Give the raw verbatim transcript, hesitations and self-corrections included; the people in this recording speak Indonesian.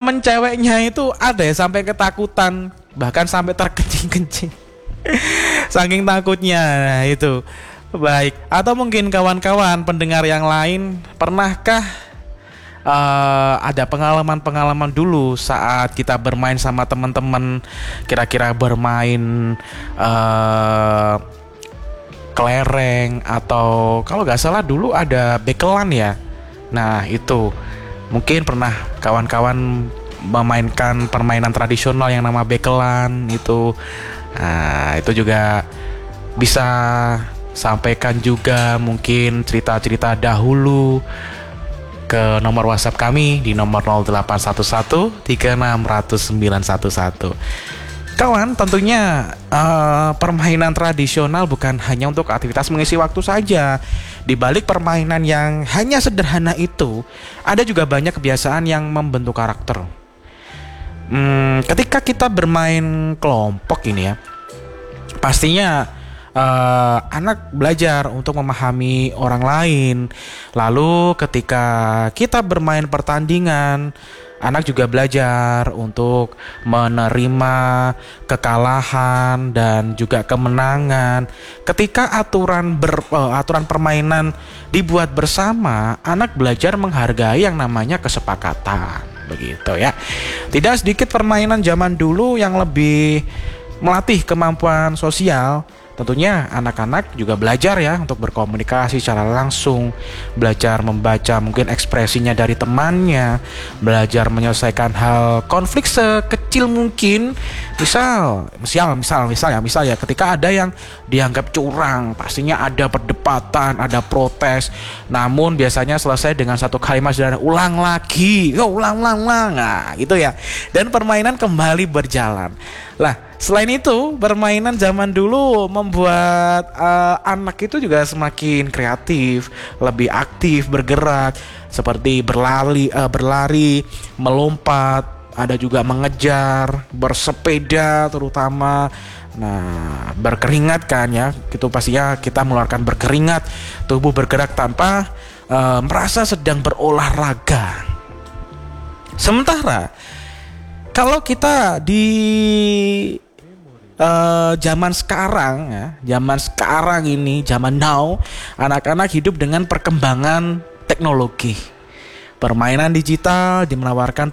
temen ceweknya itu ada ya sampai ketakutan, bahkan sampai terkencing-kencing. Saking takutnya. Nah, itu. Baik. Atau mungkin kawan-kawan pendengar yang lain, pernahkah uh, ada pengalaman-pengalaman dulu saat kita bermain sama teman-teman, kira-kira bermain uh, kelereng atau kalau nggak salah dulu ada bekelan ya. Nah itu mungkin pernah kawan-kawan memainkan permainan tradisional yang nama bekelan itu. Nah itu juga bisa sampaikan juga mungkin cerita-cerita dahulu ke nomor WhatsApp kami di nomor nol delapan satu satu tiga enam nol nol sembilan satu satu. Kawan, tentunya uh, permainan tradisional bukan hanya untuk aktivitas mengisi waktu saja. Di balik permainan yang hanya sederhana itu, ada juga banyak kebiasaan yang membentuk karakter. Hmm, ketika kita bermain kelompok ini ya, pastinya uh, anak belajar untuk memahami orang lain. Lalu ketika kita bermain pertandingan, anak juga belajar untuk menerima kekalahan dan juga kemenangan. Ketika aturan ber, uh, aturan permainan dibuat bersama, anak belajar menghargai yang namanya kesepakatan, begitu ya. Tidak sedikit permainan zaman dulu yang lebih melatih kemampuan sosial. Tentunya anak-anak juga belajar ya untuk berkomunikasi secara langsung, belajar membaca mungkin ekspresinya dari temannya, belajar menyelesaikan hal konflik sekecil mungkin. Misal, misal, misal, misal ya, misal ya, ketika ada yang dianggap curang, pastinya ada perdebatan, ada protes. Namun biasanya selesai dengan satu kalimat sederhana, ulang lagi, oh, ulang, ulang, ulang, nah, gitu ya. Dan permainan kembali berjalan. Lah, selain itu, permainan zaman dulu membuat uh, anak itu juga semakin kreatif, lebih aktif, bergerak, seperti berlari, uh, berlari, melompat, ada juga mengejar, bersepeda terutama. Nah, berkeringat kan ya, itu pastinya kita mengeluarkan berkeringat, tubuh bergerak tanpa uh, merasa sedang berolahraga. Sementara kalau kita di uh, zaman sekarang ya, zaman sekarang ini, zaman now, anak-anak hidup dengan perkembangan teknologi. Permainan digital menawarkan